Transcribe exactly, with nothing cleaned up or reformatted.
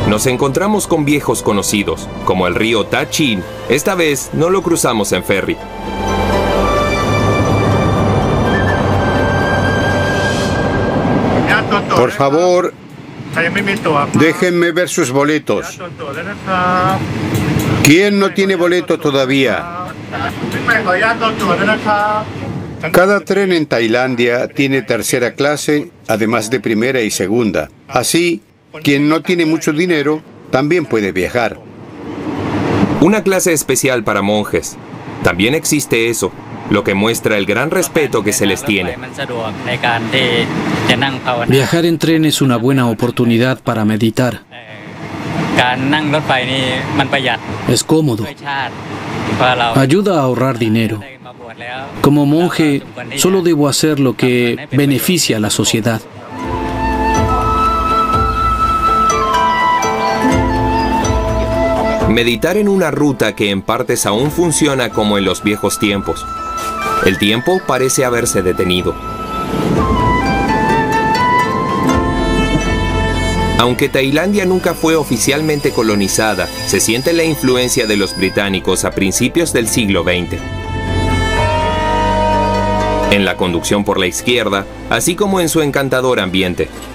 Nos encontramos con viejos conocidos, como el río Ta Chin. Esta vez no lo cruzamos en ferry. Por favor, déjenme ver sus boletos. ¿Quién no tiene boleto todavía? Cada tren en Tailandia tiene tercera clase, además de primera y segunda. Así, quien no tiene mucho dinero también puede viajar. Una clase especial para monjes. También existe eso, lo que muestra el gran respeto que se les tiene. Viajar en tren es una buena oportunidad para meditar. Es cómodo. Ayuda a ahorrar dinero. Como monje, solo debo hacer lo que beneficia a la sociedad. Meditar en una ruta que en partes aún funciona como en los viejos tiempos. El tiempo parece haberse detenido. Aunque Tailandia nunca fue oficialmente colonizada, se siente la influencia de los británicos a principios del siglo veinte. En la conducción por la izquierda, así como en su encantador ambiente.